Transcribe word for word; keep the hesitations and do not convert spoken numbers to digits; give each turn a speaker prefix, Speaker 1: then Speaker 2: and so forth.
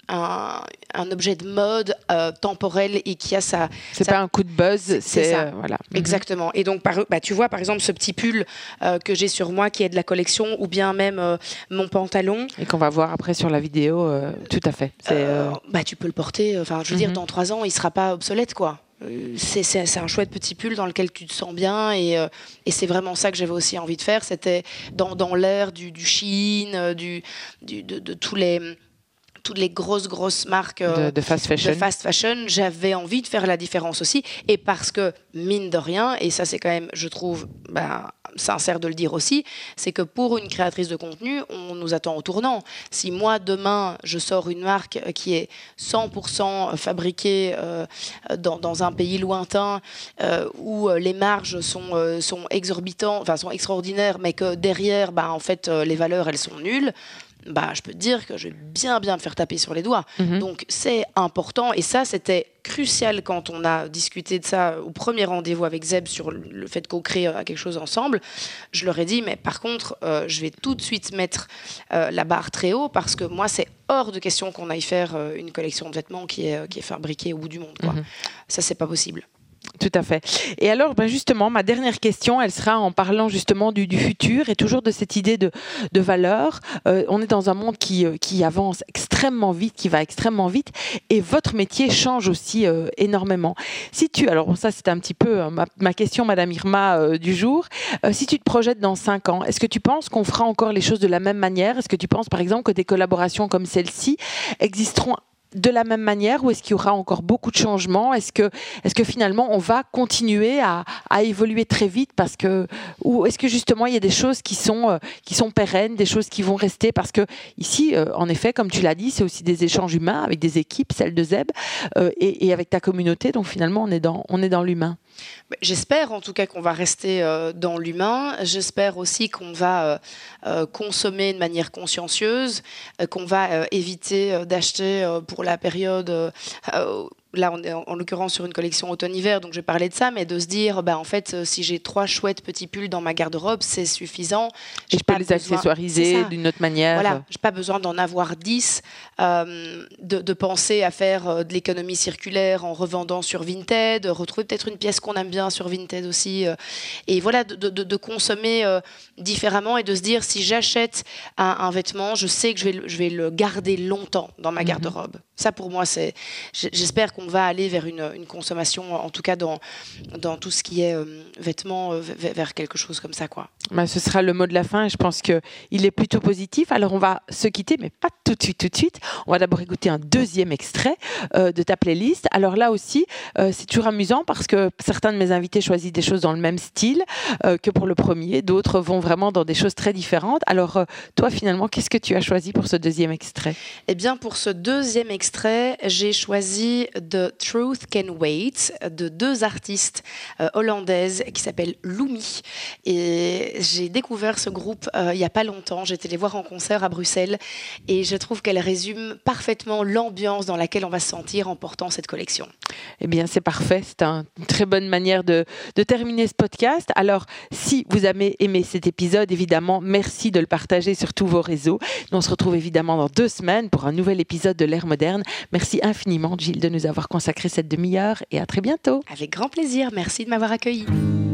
Speaker 1: un, un objet de mode euh, temporel et qui a sa...
Speaker 2: C'est
Speaker 1: sa...
Speaker 2: pas un coup de buzz, c'est,
Speaker 1: c'est ça.
Speaker 2: Euh, voilà.
Speaker 1: Exactement. Et donc, par, bah, tu vois, par exemple, ce petit pull euh, que j'ai sur moi qui est de la collection, ou bien même euh, mon pantalon.
Speaker 2: Et qu'on va voir après sur la vidéo, euh, tout à fait. C'est, euh...
Speaker 1: Euh, bah, tu peux le porter, enfin, je veux mm-hmm. dire, dans trois ans, il sera pas obsolète, quoi. C'est, c'est, c'est un chouette petit pull dans lequel tu te sens bien et, euh, et c'est vraiment ça que j'avais aussi envie de faire. C'était dans, dans l'ère du, du Shein, du, du, de, de tous les... toutes les grosses, grosses marques
Speaker 2: euh, de, de, fast fashion.
Speaker 1: de fast fashion, j'avais envie de faire la différence aussi. Et parce que, mine de rien, et ça c'est quand même, je trouve, ben, sincère de le dire aussi, c'est que pour une créatrice de contenu, on nous attend au tournant. Si moi, demain, je sors une marque qui est cent pour cent fabriquée euh, dans, dans un pays lointain, euh, où les marges sont, euh, sont exorbitantes, enfin sont extraordinaires, mais que derrière, ben, en fait, les valeurs, elles sont nulles, bah, je peux te dire que je vais bien, bien me faire taper sur les doigts. Mmh. Donc, c'est important. Et ça, c'était crucial quand on a discuté de ça au premier rendez-vous avec Zeb sur le fait qu'on crée quelque chose ensemble. Je leur ai dit, mais par contre, euh, je vais tout de suite mettre euh, la barre très haut parce que moi, c'est hors de question qu'on aille faire euh, une collection de vêtements qui est, qui est fabriquée au bout du monde, quoi. Mmh. Ça, c'est pas possible.
Speaker 2: Tout à fait. Et alors, ben justement, ma dernière question, elle sera en parlant justement du, du futur et toujours de cette idée de, de valeur. Euh, on est dans un monde qui, qui avance extrêmement vite, qui va extrêmement vite, et votre métier change aussi euh, énormément. Si tu, alors ça c'est un petit peu euh, ma, ma question, Madame Irma, euh, du jour. Euh, si tu te projettes dans cinq ans, est-ce que tu penses qu'on fera encore les choses de la même manière ? Est-ce que tu penses, par exemple, que des collaborations comme celle-ci existeront de la même manière ou est-ce qu'il y aura encore beaucoup de changements ? Est-ce que, est-ce que finalement on va continuer à, à évoluer très vite parce que, ou est-ce que justement il y a des choses qui sont, euh, qui sont pérennes, des choses qui vont rester parce que ici, euh, en effet, comme tu l'as dit, c'est aussi des échanges humains avec des équipes, celle de Zeb, euh, et, et avec ta communauté. Donc finalement, on est dans, on est dans l'humain.
Speaker 1: J'espère en tout cas qu'on va rester euh, dans l'humain. J'espère aussi qu'on va euh, euh, consommer de manière consciencieuse, euh, qu'on va euh, éviter euh, d'acheter euh, pour la période... Euh, euh, Là, on est en, en l'occurrence sur une collection automne-hiver, donc je vais parler de ça, mais de se dire, bah, en fait, euh, si j'ai trois chouettes petits pulls dans ma garde-robe, c'est suffisant.
Speaker 2: J'ai Et je peux les besoin... accessoiriser d'une autre manière.
Speaker 1: Voilà, je n'ai pas besoin d'en avoir dix, euh, de, de penser à faire euh, de l'économie circulaire en revendant sur Vinted, de retrouver peut-être une pièce qu'on aime bien sur Vinted aussi. Euh, et voilà, de, de, de consommer euh, différemment et de se dire, si j'achète un, un vêtement, je sais que je vais, je vais le garder longtemps dans ma garde-robe. Mm-hmm. Ça, pour moi, c'est... J'espère qu'on va aller vers une, une consommation, en tout cas dans, dans tout ce qui est euh, vêtements, euh, vers quelque chose comme ça, quoi.
Speaker 2: Bah, ce sera le mot de la fin et je pense qu'il est plutôt positif. Alors, on va se quitter, mais pas tout de suite, tout de suite. On va d'abord écouter un deuxième extrait euh, de ta playlist. Alors là aussi, euh, c'est toujours amusant parce que certains de mes invités choisissent des choses dans le même style euh, que pour le premier. D'autres vont vraiment dans des choses très différentes. Alors, euh, toi, finalement, qu'est-ce que tu as choisi pour ce deuxième extrait ?
Speaker 1: Eh bien, pour ce deuxième extrait, j'ai choisi The Truth Can Wait de deux artistes euh, hollandaises qui s'appellent Lumi. Et j'ai découvert ce groupe euh, il n'y a pas longtemps. J'étais les voir en concert à Bruxelles et je trouve qu'elle résume parfaitement l'ambiance dans laquelle on va se sentir en portant cette collection.
Speaker 2: Eh bien, c'est parfait. C'est un, une très bonne manière de, de terminer ce podcast. Alors, si vous avez aimé cet épisode, évidemment, merci de le partager sur tous vos réseaux. Nous, on se retrouve évidemment dans deux semaines pour un nouvel épisode de l'ère moderne. Merci infiniment, Gilles, de nous avoir consacré cette demi-heure et à très bientôt.
Speaker 1: Avec grand plaisir. Merci de m'avoir accueilli.